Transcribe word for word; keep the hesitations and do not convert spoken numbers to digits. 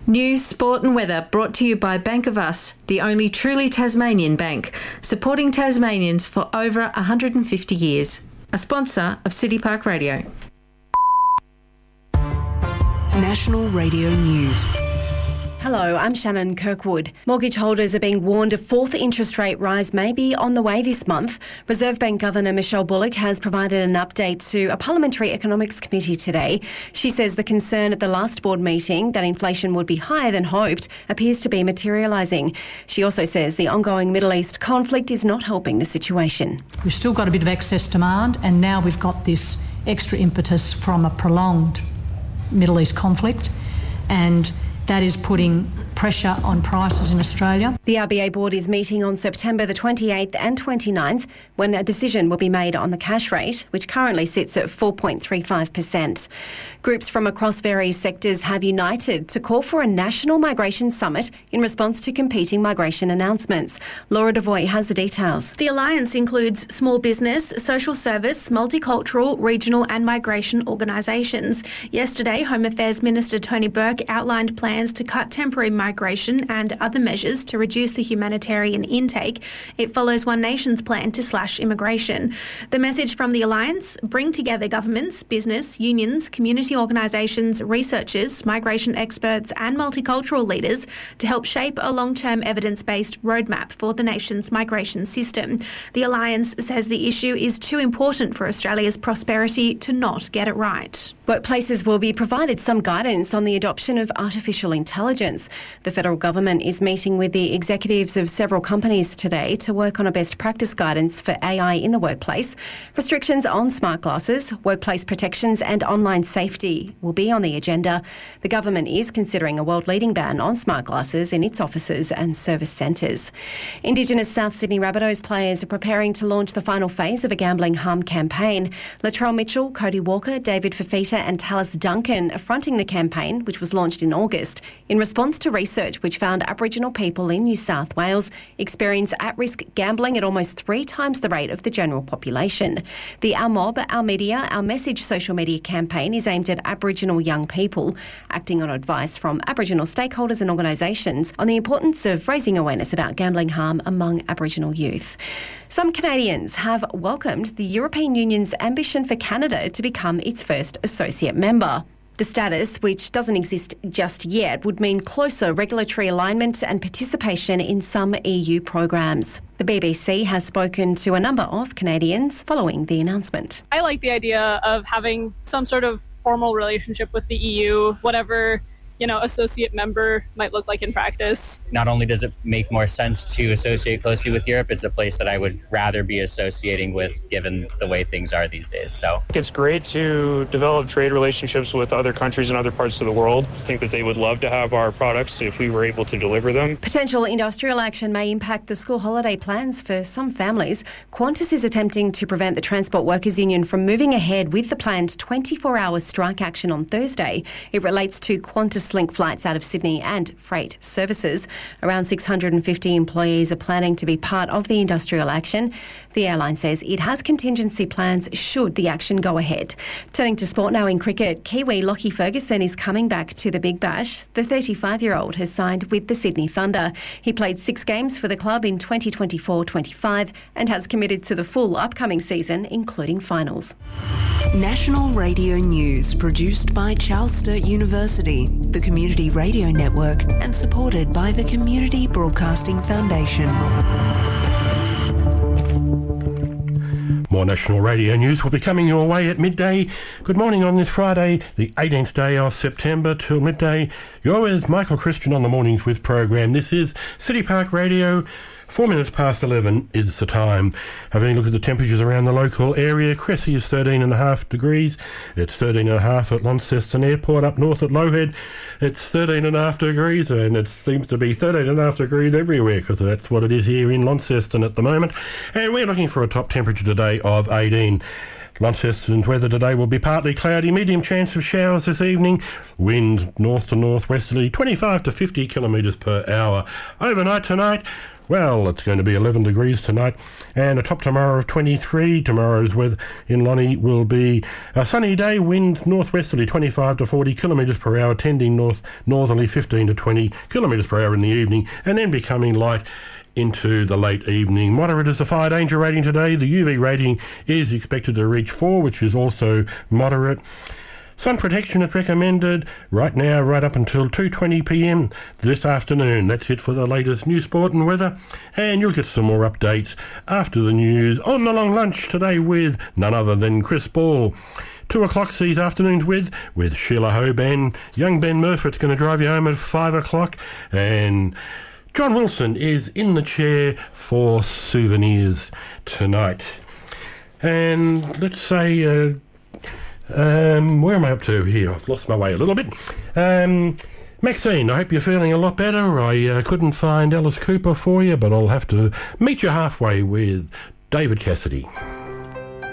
News, sport and weather brought to you by Bank of Us, the only truly Tasmanian bank, supporting Tasmanians for over one hundred fifty years. A sponsor of City Park Radio. National Radio News. Hello, I'm Shannon Kirkwood. Mortgage holders are being warned a fourth interest rate rise may be on the way this month. Reserve Bank Governor Michelle Bullock has provided an update to a Parliamentary Economics Committee today. She says the concern at the last board meeting that inflation would be higher than hoped appears to be materialising. She also says the ongoing Middle East conflict is not helping the situation. We've still got a bit of excess demand, and now we've got this extra impetus from a prolonged Middle East conflict, and that is putting pressure on prices in Australia. The R B A board is meeting on September the twenty-eighth and twenty-ninth when a decision will be made on the cash rate, which currently sits at four point three five percent. Groups from across various sectors have united to call for a national migration summit in response to competing migration announcements. Laura Devoy has the details. The alliance includes small business, social service, multicultural, regional and migration organisations. Yesterday, Home Affairs Minister Tony Burke outlined plans to cut temporary migration and other measures to reduce the humanitarian intake. It follows One Nation's plan to slash immigration. The message from the alliance: bring together governments, business, unions, community organisations, researchers, migration experts and multicultural leaders to help shape a long-term evidence-based roadmap for the nation's migration system. The alliance says the issue is too important for Australia's prosperity to not get it right. Workplaces will be provided some guidance on the adoption of artificial intelligence. The federal government is meeting with the executives of several companies today to work on a best practice guidance for A I in the workplace. Restrictions on smart glasses, workplace protections and online safety will be on the agenda. The government is considering a world-leading ban on smart glasses in its offices and service centres. Indigenous South Sydney Rabbitohs players are preparing to launch the final phase of a gambling harm campaign. Latrell Mitchell, Cody Walker, David Fafita and Tallis Duncan are fronting the campaign, which was launched in August, in response to research which found Aboriginal people in New South Wales experience at-risk gambling at almost three times the rate of the general population. The Our Mob, Our Media, Our Message social media campaign is aimed at Aboriginal young people, acting on advice from Aboriginal stakeholders and organisations on the importance of raising awareness about gambling harm among Aboriginal youth. Some Canadians have welcomed the European Union's ambition for Canada to become its first associate member. The status, which doesn't exist just yet, would mean closer regulatory alignment and participation in some E U programs. The B B C has spoken to a number of Canadians following the announcement. I like the idea of having some sort of formal relationship with the E U, whatever, you know, associate member might look like in practice. Not only does it make more sense to associate closely with Europe, it's a place that I would rather be associating with given the way things are these days. So it's great to develop trade relationships with other countries in other parts of the world. I think that they would love to have our products if we were able to deliver them. Potential industrial action may impact the school holiday plans for some families. Qantas is attempting to prevent the Transport Workers Union from moving ahead with the planned twenty-four hour strike action on Thursday. It relates to Qantas Link flights out of Sydney and freight services. Around six hundred fifty employees are planning to be part of the industrial action. The airline says it has contingency plans should the action go ahead. Turning to sport now in cricket, Kiwi Lockie Ferguson is coming back to the Big Bash. The thirty-five-year-old has signed with the Sydney Thunder. He played six games for the club in twenty twenty-four twenty-five and has committed to the full upcoming season, including finals. National Radio News, produced by Charles Sturt University, the Community Radio Network, and supported by the Community Broadcasting Foundation. More National Radio News will be coming your way at midday. Good morning on this Friday, the eighteenth day of September, till midday. You're with Michael Christian on the Mornings With program. This is City Park Radio. Four minutes past eleven is the time. Having a look at the temperatures around the local area, Cressy is thirteen and a half degrees. It's thirteen and a half at Launceston Airport. Up north at Lowhead, it's thirteen and a half degrees, and it seems to be thirteen and a half degrees everywhere because that's what it is here in Launceston at the moment. And we're looking for a top temperature today of eighteen. Launceston's weather today will be partly cloudy, medium chance of showers this evening. Wind north to northwesterly, twenty-five to fifty kilometres per hour. Overnight tonight, Well, it's going to be eleven degrees tonight and a top tomorrow of twenty-three. Tomorrow's weather in Lonnie will be a sunny day, wind northwesterly twenty-five to forty kilometres per hour, tending north northerly fifteen to twenty kilometres per hour in the evening, and then becoming light into the late evening. Moderate is the fire danger rating today. The U V rating is expected to reach four, which is also moderate. Sun protection is recommended right now, right up until two twenty p m this afternoon. That's it for the latest news, sport and weather. And you'll get some more updates after the news on the long lunch today with none other than Chris Ball. Two o'clock these afternoons with, with Sheila Hoban. Young Ben Murfitt's going to drive you home at five o'clock. And John Wilson is in the chair for souvenirs tonight. And let's say... Uh, Um, where am I up to here? I've lost my way a little bit. Um, Maxine, I hope you're feeling a lot better. I uh, couldn't find Alice Cooper for you, but I'll have to meet you halfway with David Cassidy.